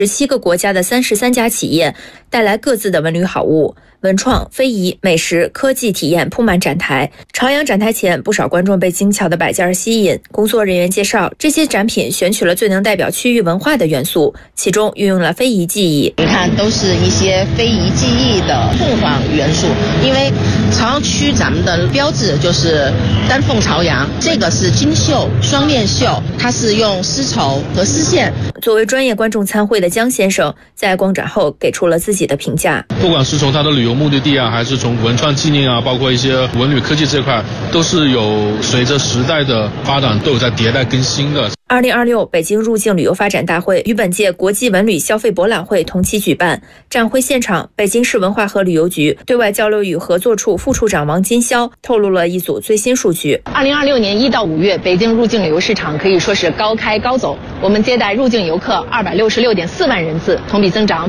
17个国家的33家企业带来各自的文旅好物，文创、非遗、美食、科技体验铺满展台。朝阳展台前，不少观众被精巧的摆件吸引。工作人员介绍，这些展品选取了最能代表区域文化的元素，其中运用了非遗技艺。 你看，都是一些非遗技艺的凤凰元素，因为朝阳区咱们的标志就是丹凤朝阳，这个是金绣、双链绣，它是用丝绸和丝线。 作为专业观众参会的江先生在逛展后给出了自己的评价。 不管是从它的旅游目的地啊，还是从文创纪念啊，包括一些文旅科技这块，都是有随着时代的发展都有在迭代更新的。 2026北京入境旅游发展大会与本届国际文旅消费博览会同期举办。展会现场，北京市文化和旅游局对外交流与合作处副处长王金霄透露了一组最新数据。 2026年1到5月，北京入境旅游市场可以说是高开高走。我们接待入境游客266.4万人次，同比增长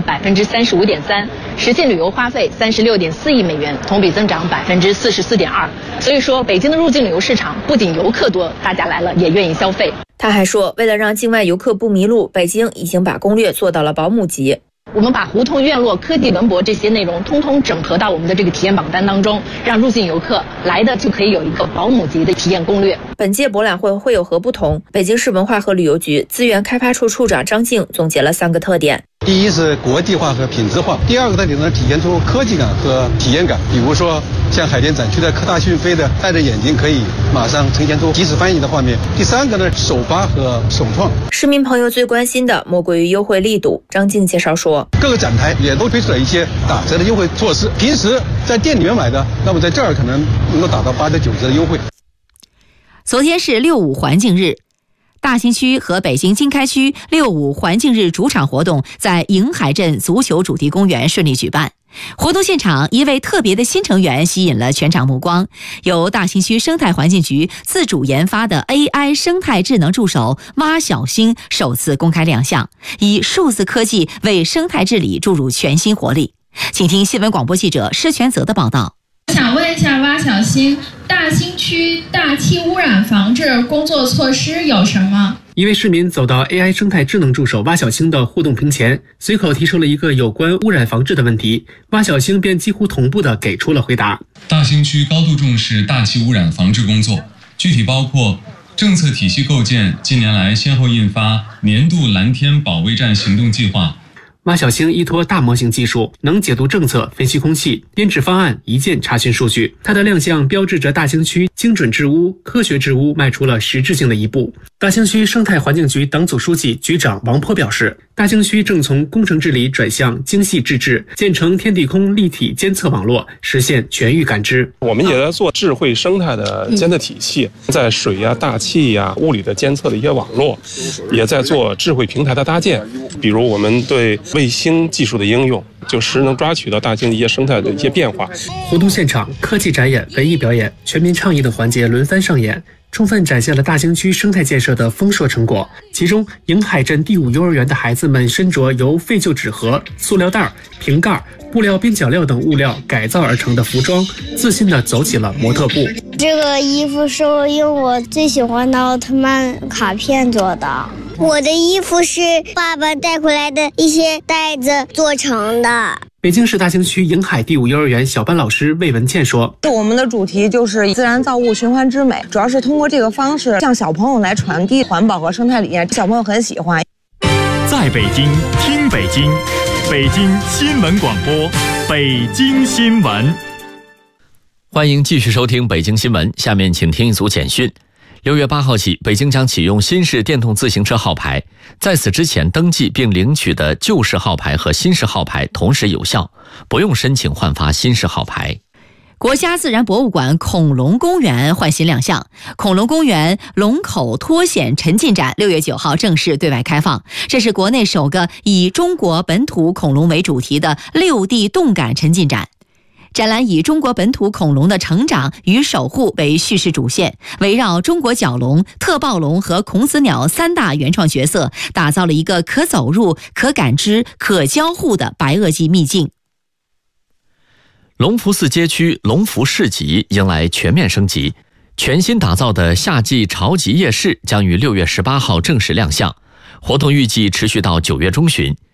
35.3%，实现旅游花费36.4亿美元，同比增长44.2%。所以说，北京的入境旅游市场不仅游客多，大家来了也愿意消费。 他还说，为了让境外游客不迷路，北京已经把攻略做到了保姆级。 我们把胡同院落、科技文博这些内容通通整合到我们的这个体验榜单当中，让入境游客来的就可以有一个保姆级的体验攻略。 本届博览会会有何不同？北京市文化和旅游局资源开发处处长张静总结了3个特点。 第一是国际化和品质化，第二个特点呢，体现出科技感和体验感。比如说像海淀展区的科大讯飞的戴着眼睛可以马上呈现出即时翻译的画面。第三个呢，首发和首创。 市民朋友最关心的莫过于优惠力度。张静介绍说， 各个展台也都推出了一些打折的优惠措施，平时在店里面买的，那么在这儿可能能够达到8折9折的优惠。 昨天是6·5环境日，大兴区和北京经开区6·5环境日主场活动在迎海镇足球主题公园顺利举办。活动现场，一位特别的新成员吸引了全场目光，由大兴区生态环境局自主研发的 AI 生态智能助手蛙小星首次公开亮相，以数字科技为生态治理注入全新活力。请听新闻广播记者施全泽的报道。 想问一下蛙小星，大兴区大气污染防治工作措施有什么？ 一位市民走到 AI 生态智能助手蛙小星的互动屏前，随口提出了一个有关污染防治的问题，蛙小星便几乎同步地给出了回答。 大兴区高度重视大气污染防治工作，具体包括政策体系构建，近年来先后印发年度蓝天保卫战行动计划。 蛙小星依托大模型技术，能解读政策、分析空气、编制方案，一键查询数据。它的亮相标志着大兴区精准治污、科学治污迈出了实质性的一步。大兴区生态环境局党组书记、局长王波表示，大兴区正从工程治理转向精细治治，建成天地空立体监测网络，实现全域感知。 我们也在做智慧生态的监测体系，在水呀、大气呀、物理的监测的一些网络，也在做智慧平台的搭建。比如我们对卫星技术的应用，就实能抓取到大兴的一些生态的一些变化。 活动现场，科技展演、文艺表演、全民倡议等环节轮番上演，充分展现了大兴区生态建设的丰硕成果。其中，迎海镇第5幼儿园的孩子们身着由废旧纸盒、塑料袋、瓶盖、布料边角料等物料改造而成的服装，自信地走起了模特步。 这个衣服是用我最喜欢的奥特曼卡片做的。我的衣服是爸爸带回来的一些袋子做成的。 北京市大兴区迎海第5幼儿园小班老师魏文倩说， 我们的主题就是自然造物循环之美，主要是通过这个方式向小朋友来传递环保和生态理念，小朋友很喜欢。 在北京听北京，北京新闻广播，北京新闻。 欢迎继续收听北京新闻，下面请听一组简讯。6月8号起，北京将启用新式电动自行车号牌，在此之前登记并领取的旧式号牌和新式号牌同时有效，不用申请换发新式号牌。 国家自然博物馆恐龙公园换新亮相，恐龙公园龙口脱险沉浸展6月9号正式对外开放，这是国内首个以中国本土恐龙为主题的6D 动感沉浸展。展览以中国本土恐龙的成长与守护为叙事主线，围绕中国角龙、特暴龙和孔子鸟3大原创角色，打造了一个可走入、可感知、可交互的白垩纪秘境。 隆福寺街区隆福市集迎来全面升级，全新打造的夏季潮集夜市将于6月18号正式亮相，活动预计持续到9月中旬。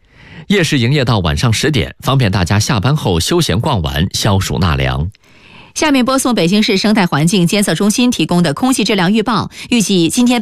夜市营业到晚上10点，方便大家下班后休闲逛玩，消暑纳凉。 下面播送北京市生态环境监测中心提供的空气质量预报，预计今天